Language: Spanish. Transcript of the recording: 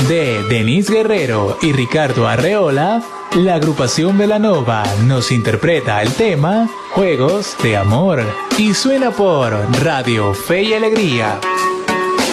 de Denise Guerrero y Ricardo Arreola, la agrupación Belanova nos interpreta el tema Juegos de Amor y suena por Radio Fe y Alegría.